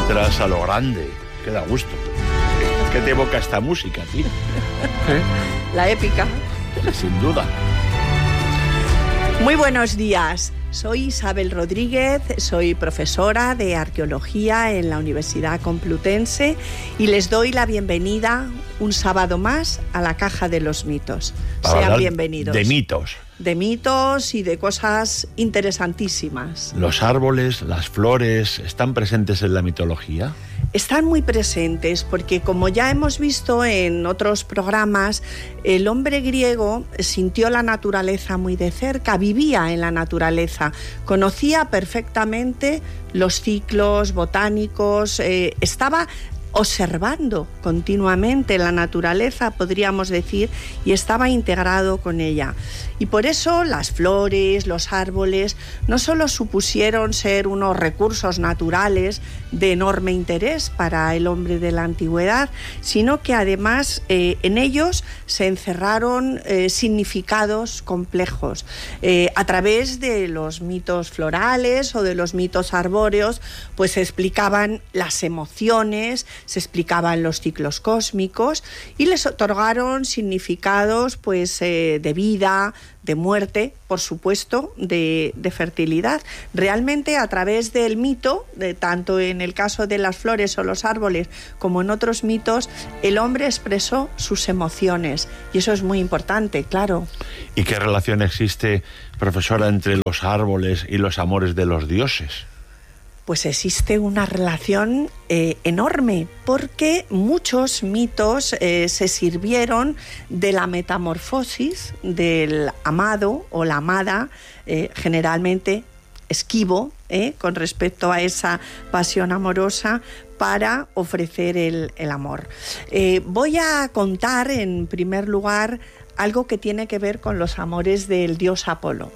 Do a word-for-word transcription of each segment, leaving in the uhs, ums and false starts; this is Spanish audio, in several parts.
Ostras, a lo grande. Que da gusto. Es que te evoca esta música, tío. ¿Eh? La épica. Sin duda. Muy buenos días. Soy Isabel Rodríguez, soy profesora de Arqueología en la Universidad Complutense y les doy la bienvenida un sábado más a la Caja de los Mitos. Para Sean bienvenidos. De mitos. De mitos y de cosas interesantísimas. ¿Los árboles, las flores, están presentes en la mitología? Están muy presentes porque, como ya hemos visto en otros programas, el hombre griego sintió la naturaleza muy de cerca, vivía en la naturaleza, conocía perfectamente los ciclos botánicos, eh, estaba observando continuamente la naturaleza, podríamos decir, y estaba integrado con ella. Y por eso las flores, los árboles, no solo supusieron ser unos recursos naturales de enorme interés para el hombre de la antigüedad, sino que además eh, en ellos se encerraron eh, significados complejos. Eh, a través de los mitos florales o de los mitos arbóreos, pues se explicaban las emociones, se explicaban los ciclos cósmicos y les otorgaron significados pues eh, de vida, de muerte, por supuesto, de, de fertilidad. Realmente a través del mito, de, tanto en el caso de las flores o los árboles como en otros mitos, el hombre expresó sus emociones y eso es muy importante, claro. ¿Y qué relación existe, profesora, entre los árboles y los amores de los dioses? Pues existe una relación eh, enorme, porque muchos mitos eh, se sirvieron de la metamorfosis del amado o la amada, eh, generalmente esquivo, eh, con respecto a esa pasión amorosa, para ofrecer el, el amor. Eh, voy a contar, en primer lugar, algo que tiene que ver con los amores del dios Apolo.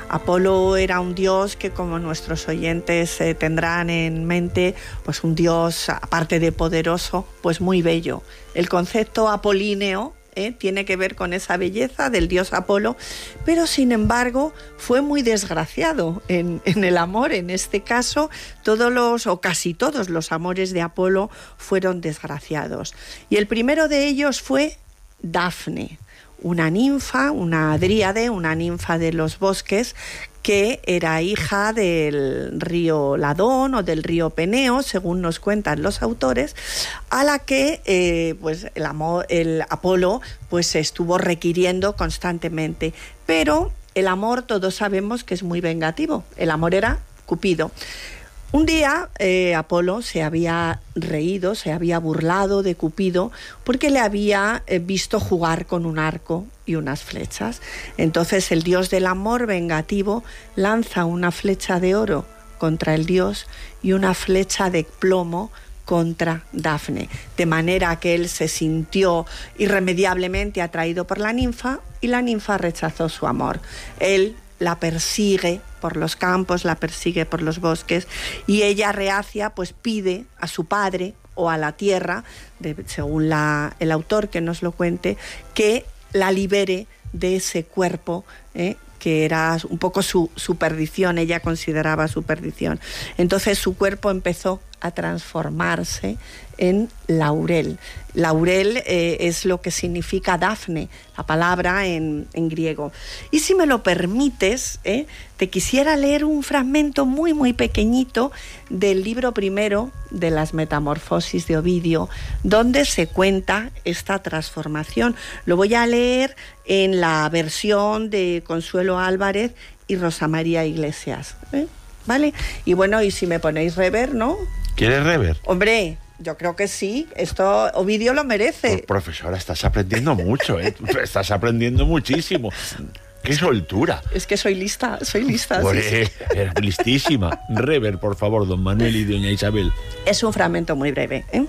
Apolo era un dios que, como nuestros oyentes eh, tendrán en mente, pues un dios, aparte de poderoso, pues muy bello. El concepto apolíneo eh, tiene que ver con esa belleza del dios Apolo, pero sin embargo fue muy desgraciado en, en el amor. En este caso, todos los, o casi todos los amores de Apolo fueron desgraciados. Y el primero de ellos fue Dafne, una ninfa, una dríade, una ninfa de los bosques, que era hija del río Ladón o del río Peneo, según nos cuentan los autores, a la que eh, pues el, amor, el Apolo pues estuvo requiriendo constantemente. Pero el amor, todos sabemos que es muy vengativo. El amor era Cupido. Un día eh, Apolo se había reído, se había burlado de Cupido porque le había eh, visto jugar con un arco y unas flechas. Entonces el dios del amor vengativo lanza una flecha de oro contra el dios y una flecha de plomo contra Dafne, de manera que él se sintió irremediablemente atraído por la ninfa y la ninfa rechazó su amor. Él la persigue por los campos, la persigue por los bosques y ella, reacia, pues pide a su padre o a la tierra, de, según la, el autor que nos lo cuente, que la libere de ese cuerpo eh, que era un poco su, su perdición, ella consideraba su perdición. Entonces su cuerpo empezó a transformarse en laurel. Laurel eh, es lo que significa Dafne, la palabra en, en griego. Y si me lo permites, eh, te quisiera leer un fragmento muy, muy pequeñito del libro primero de las Metamorfosis de Ovidio, donde se cuenta esta transformación. Lo voy a leer en la versión de Consuelo Álvarez y Rosa María Iglesias, ¿eh? ¿Vale? Y bueno, y si me ponéis rever, ¿no? ¿Quieres rever? Hombre, yo creo que sí. Esto Ovidio lo merece. Pues, profesora, estás aprendiendo mucho, ¿eh? Estás aprendiendo muchísimo. ¡Qué soltura! Es que soy lista, soy lista. Pues, sí, sí. Eres listísima. Rever, por favor, don Manuel y doña Isabel. Es un fragmento muy breve, ¿eh?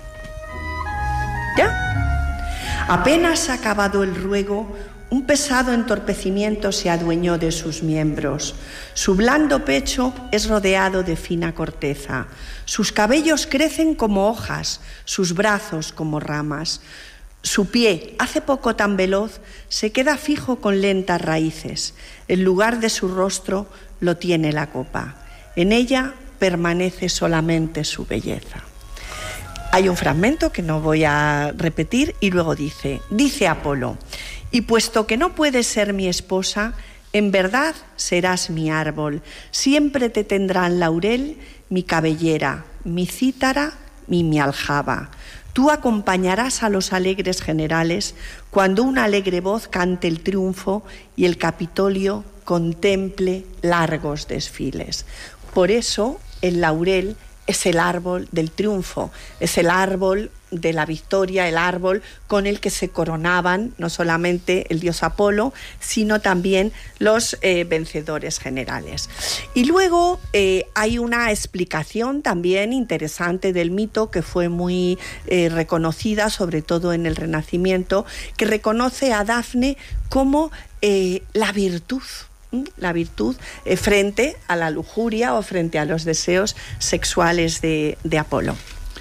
¿Ya? Apenas acabado el ruego, un pesado entorpecimiento se adueñó de sus miembros. Su blando pecho es rodeado de fina corteza. Sus cabellos crecen como hojas, sus brazos como ramas. Su pie, hace poco tan veloz, se queda fijo con lentas raíces. El lugar de su rostro lo tiene la copa. En ella permanece solamente su belleza. Hay un fragmento que no voy a repetir y luego dice, dice Apolo, y puesto que no puedes ser mi esposa, en verdad serás mi árbol, siempre te tendrán laurel, mi cabellera, mi cítara y mi aljaba. Tú acompañarás a los alegres generales cuando una alegre voz cante el triunfo y el Capitolio contemple largos desfiles. Por eso el laurel es el árbol del triunfo, es el árbol de la victoria, el árbol con el que se coronaban no solamente el dios Apolo, sino también los eh, vencedores generales. Y luego eh, hay una explicación también interesante del mito que fue muy eh, reconocida, sobre todo en el Renacimiento, que reconoce a Dafne como eh, la virtud. La virtud eh, frente a la lujuria o frente a los deseos sexuales de, de Apolo.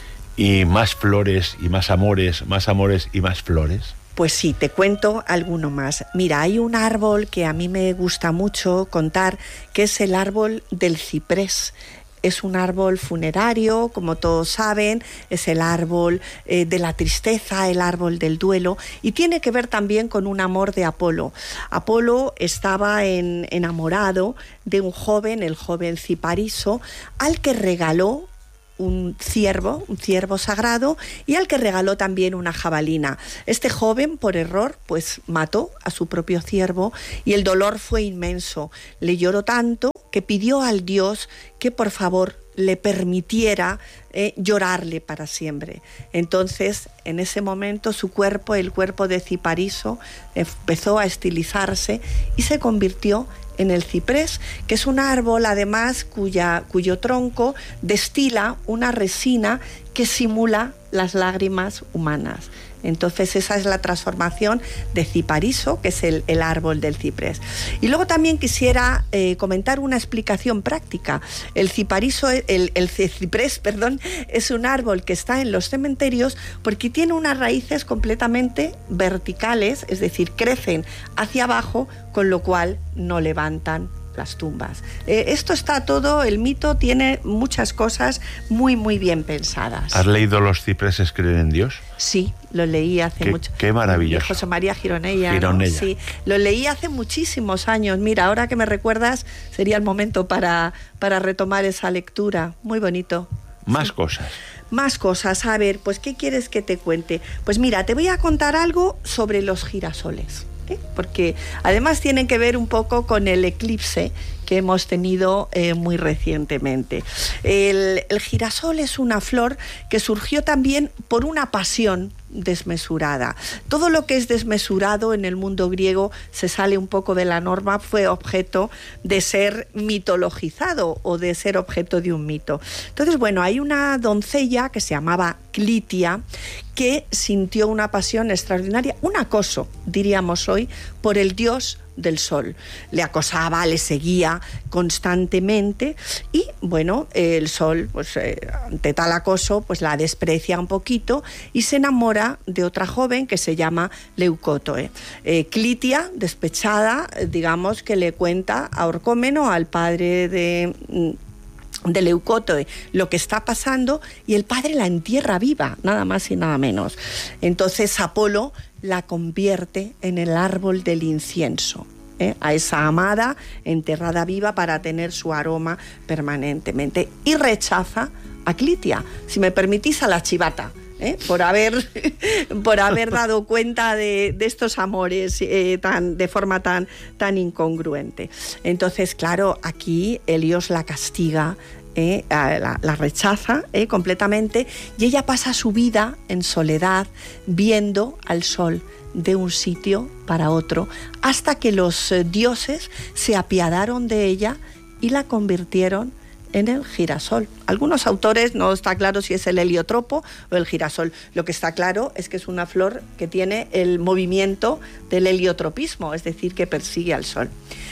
¿Y más flores y más amores, más amores y más flores? Pues sí, te cuento alguno más. Mira, hay un árbol que a mí me gusta mucho contar, que es el árbol del ciprés. Es un árbol funerario, como todos saben, es el árbol eh, de la tristeza, el árbol del duelo, y tiene que ver también con un amor de Apolo. Apolo estaba en, enamorado de un joven, el joven Cipariso, al que regaló un ciervo, un ciervo sagrado, y al que regaló también una jabalina. Este joven, por error, pues mató a su propio ciervo y el dolor fue inmenso. Le lloró tanto que pidió al dios que por favor le permitiera eh, llorarle para siempre. Entonces, en ese momento, su cuerpo, el cuerpo de Cipariso, empezó a estilizarse y se convirtió en el ciprés, que es un árbol además cuya, cuyo tronco destila una resina que simula las lágrimas humanas. Entonces esa es la transformación de Cipariso, que es el, el árbol del ciprés. Y luego también quisiera eh, comentar una explicación práctica. El cipariso, el, el ciprés, perdón, es un árbol que está en los cementerios porque tiene unas raíces completamente verticales, es decir, crecen hacia abajo, con lo cual no levantan las tumbas. Eh, esto está todo, el mito tiene muchas cosas muy, muy bien pensadas. ¿Has leído Los cipreses creen en Dios? Sí, lo leí hace qué, mucho. Qué maravilloso. José María Gironella. Gironella. ¿No? Sí, lo leí hace muchísimos años. Mira, ahora que me recuerdas, sería el momento para, para retomar esa lectura. Muy bonito. Más sí. cosas. Más cosas. A ver, pues, ¿qué quieres que te cuente? Pues mira, te voy a contar algo sobre los girasoles. ¿Eh? Porque además tienen que ver un poco con el eclipse que hemos tenido eh, muy recientemente. El, el girasol es una flor que surgió también por una pasión desmesurada. Todo lo que es desmesurado en el mundo griego se sale un poco de la norma, fue objeto de ser mitologizado o de ser objeto de un mito. Entonces, bueno, hay una doncella que se llamaba Clitia que sintió una pasión extraordinaria, un acoso, diríamos hoy, por el dios del sol. Le acosaba, le seguía constantemente y, bueno, el sol, pues eh, ante tal acoso, pues la desprecia un poquito y se enamora de otra joven que se llama Leucótoe. Eh, Clitia, despechada, digamos que le cuenta a Orcómeno, al padre de... de Leucótoe, lo que está pasando, y el padre la entierra viva, nada más y nada menos. Entonces Apolo la convierte en el árbol del incienso, ¿eh? a esa amada enterrada viva para tener su aroma permanentemente, y rechaza a Clitia, si me permitís, a la chivata, ¿eh? por haber por haber dado cuenta de, de estos amores eh, tan, de forma tan, tan incongruente. Entonces, claro, aquí Helios la castiga, eh, la, la rechaza eh, completamente, y ella pasa su vida en soledad viendo al sol de un sitio para otro, hasta que los eh, dioses se apiadaron de ella y la convirtieron en el girasol. Algunos autores no está claro si es el heliotropo o el girasol. Lo que está claro es que es una flor que tiene el movimiento del heliotropismo, es decir, que persigue al sol.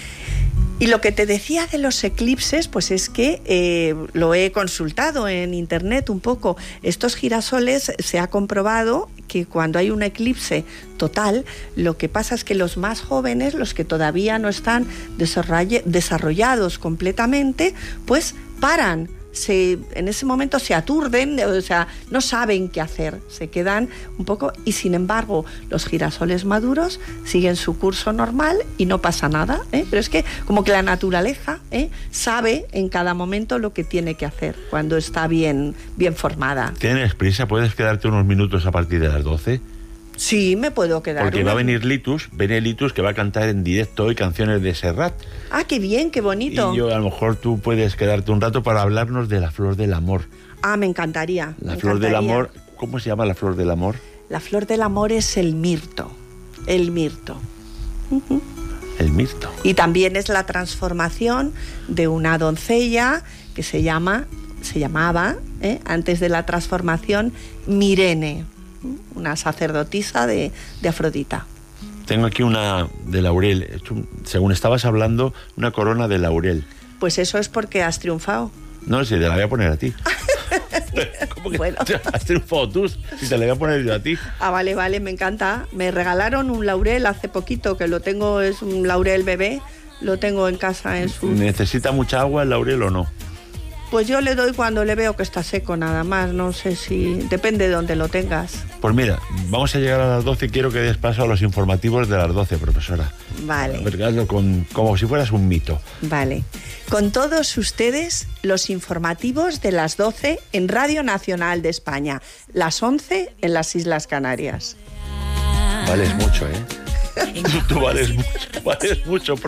Y lo que te decía de los eclipses, pues es que eh, lo he consultado en internet un poco. Estos girasoles, se ha comprobado que cuando hay un eclipse total, lo que pasa es que los más jóvenes, los que todavía no están desarrollados completamente, pues paran, se, en ese momento se aturden, o sea, no saben qué hacer, se quedan un poco, y sin embargo los girasoles maduros siguen su curso normal y no pasa nada, ¿eh? Pero es que como que la naturaleza, ¿eh?, sabe en cada momento lo que tiene que hacer cuando está bien, bien formada. ¿Tienes prisa? ¿Puedes quedarte unos minutos a partir de las doce? Sí, me puedo quedar. Porque una... va a venir Litus, viene Litus, que va a cantar en directo hoy canciones de Serrat. Ah, qué bien, qué bonito. Y yo, a lo mejor tú puedes quedarte un rato para hablarnos de la flor del amor. Ah, me encantaría. La me flor encantaría. del amor, ¿cómo se llama la flor del amor? La flor del amor es el mirto, el mirto. Uh-huh. El mirto. Y también es la transformación de una doncella que se llama, se llamaba, ¿eh?, antes de la transformación, Mirene, una sacerdotisa de, de Afrodita. Tengo aquí una de laurel, según estabas hablando, una corona de laurel. Pues eso es porque has triunfado. No, si te la voy a poner a ti. ¿Cómo que Bueno. has triunfado tú? Si te la voy a poner yo a ti. Ah, vale, vale, me encanta. Me regalaron un laurel hace poquito, que lo tengo, es un laurel bebé, lo tengo en casa en su... ¿Necesita mucha agua el laurel o no? Pues yo le doy cuando le veo que está seco nada más, no sé si... Depende de dónde lo tengas. Pues mira, vamos a llegar a las doce y quiero que des paso a los informativos de las doce, profesora. Vale. A ver, hazlo con, como si fueras un mito. Vale. Con todos ustedes, los informativos de las doce en Radio Nacional de España, las once en las Islas Canarias. Vales mucho, ¿eh? Tú, tú vales mucho, vales mucho,